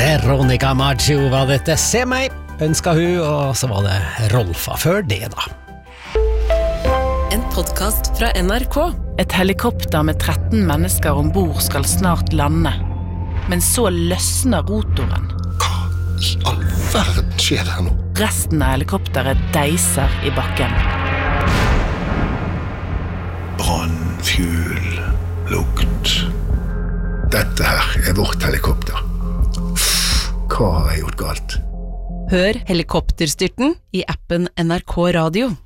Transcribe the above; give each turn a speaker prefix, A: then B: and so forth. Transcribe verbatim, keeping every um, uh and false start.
A: Veronica Maggio var dette. Se meg, ønsket hun, og så var det Rolfa før det da.
B: En podcast fra N R K.
C: Et helikopter med tretten mennesker ombord skal snart lande. Men så løsner rotoren.
D: Hva i all verden skjer her nå?
C: Resten av helikopteret deiser i bakken.
D: Brann, fuel, lukt. Dette her er vårt helikopter. Hva har jeg gjort galt?
B: Hør helikopterstyrten i appen N R K Radio.